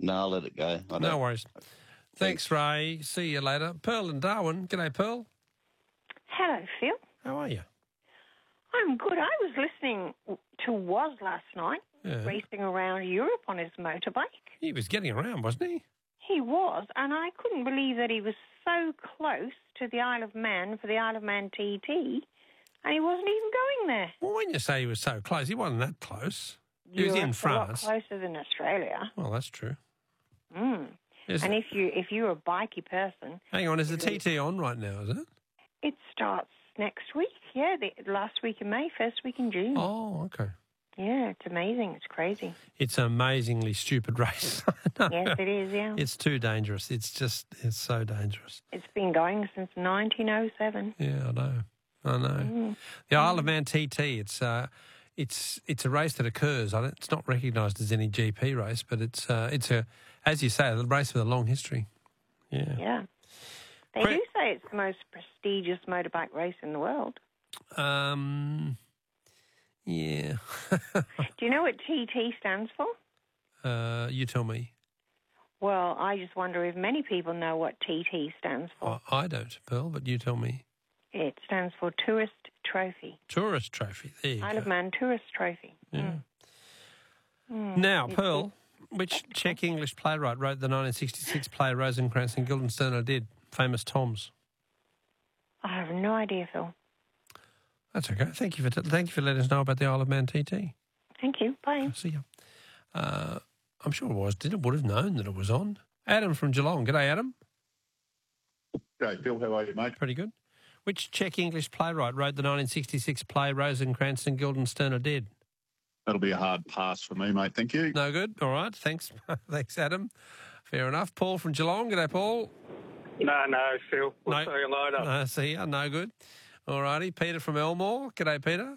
No, I'll let it go. No worries. Thanks, Ray. See you later. Pearl and Darwin. G'day, Pearl. Hello, Phil. How are you? I'm good. I was listening to Woz last night, racing around Europe on his motorbike. He was getting around, wasn't he? He was, and I couldn't believe that he was so close to the Isle of Man for the Isle of Man TT, and he wasn't even going there. Well, when you say he was so close, he wasn't that close. He was in France. A lot closer than Australia. Well, that's true. And if you're a bikey person... Hang on, is the TT on right now, is it? It starts next week, the last week in May, first week in June. Oh, okay. Yeah, it's amazing. It's crazy. It's an amazingly stupid race. Yes, it is, yeah. It's too dangerous. It's so dangerous. It's been going since 1907. Yeah, I know. The Isle of Man TT, it's a race that occurs. It's not recognised as any GP race, but it's as you say, a race with a long history. Yeah. Yeah. They do say it's the most prestigious motorbike race in the world. Yeah. Do you know what TT stands for? You tell me. Well, I just wonder if many people know what TT stands for. I don't, Pearl, but you tell me. It stands for Tourist Trophy. Tourist Trophy, there you go. Isle of Man Tourist Trophy. Yeah. Now, Pearl, which Czech English playwright wrote the 1966 play Rosencrantz and Guildenstern did, Famous Toms? I have no idea, Phil. That's okay. Thank you for letting us know about the Isle of Man TT. Thank you. Bye. See you. I'm sure it would have known that it was on. Adam from Geelong. G'day, Adam. G'day, Phil. How are you, mate? Pretty good. Which Czech English playwright wrote the 1966 play Rosencrantz and Guildenstern are Dead? That'll be a hard pass for me, mate. Thank you. No good. All right. Thanks. Thanks, Adam. Fair enough. Paul from Geelong. G'day, Paul. No, Phil. We'll see you later. See ya. No good. All righty. Peter from Elmore. G'day, Peter.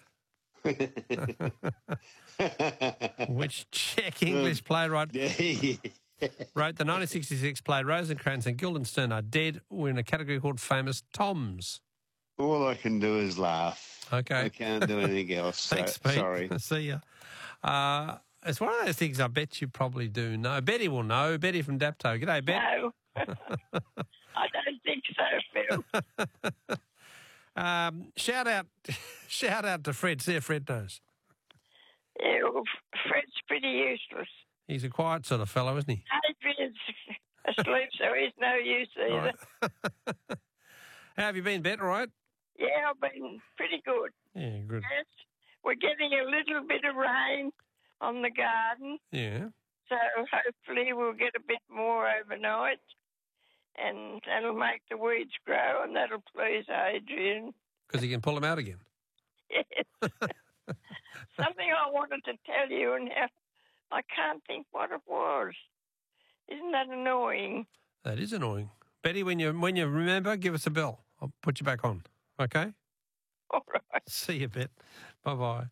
Which Czech English playwright wrote the 1966 play Rosencrantz and Guildenstern are Dead? We're in a category called Famous Toms. All I can do is laugh. Okay. I can't do anything else. Thanks, Pete. Sorry. See ya. It's one of those things I bet you probably do know. Betty will know. Betty from Dapto. G'day, Bet. No. I don't think so, Phil. Shout out to Fred. See if Fred knows. Yeah, well, Fred's pretty useless. He's a quiet sort of fellow, isn't he? Adrian's asleep, so he's no use either. Right. How have you been, Bet? All right? Yeah, I've been pretty good. Yeah, good. Yes, we're getting a little bit of rain on the garden. Yeah. So hopefully we'll get a bit more overnight, and that'll make the weeds grow, and that'll please Adrian. Because he can pull them out again. Yes. Something I wanted to tell you, and I can't think what it was. Isn't that annoying? That is annoying. Betty, when you remember, give us a bell. I'll put you back on. Okay? All right. See you a bit. Bye-bye.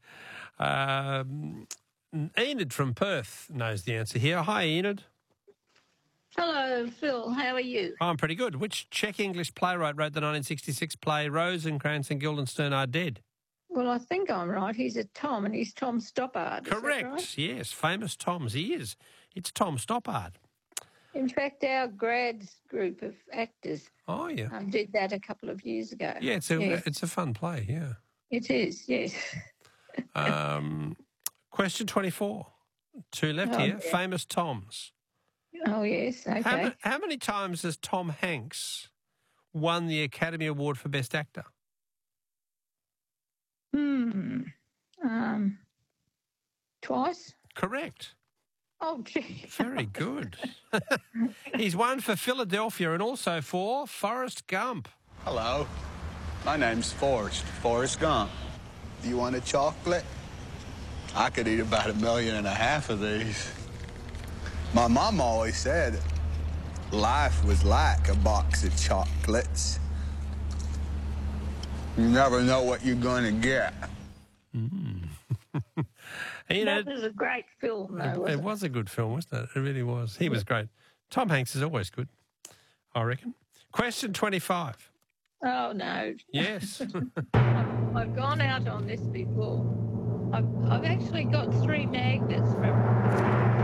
Enid from Perth knows the answer here. Hi, Enid. Hello, Phil. How are you? I'm pretty good. Which Czech English playwright wrote the 1966 play Rosencrantz and Guildenstern are Dead? Well, I think I'm right. He's a Tom, and he's Tom Stoppard. Correct. Right? Yes, Famous Toms. He is. It's Tom Stoppard. In fact, our grads group of actors did that a couple of years ago. Yeah, it's a fun play, yeah. It is, yes. Question 24. Two left here. Yeah. Famous Toms. Oh, yes, okay. How many times has Tom Hanks won the Academy Award for Best Actor? Twice? Correct. Oh, gee. Very good. He's won for Philadelphia and also for Forrest Gump. Hello. My name's Forrest Gump. Do you want a chocolate? I could eat about 1.5 million of these. My mom always said life was like a box of chocolates. You never know what you're going to get. That was a great film, though. It was a good film, wasn't it? It really was. He was great. Tom Hanks is always good, I reckon. Question 25. Oh, no. Yes. I've gone out on this before. I've actually got 3 magnets from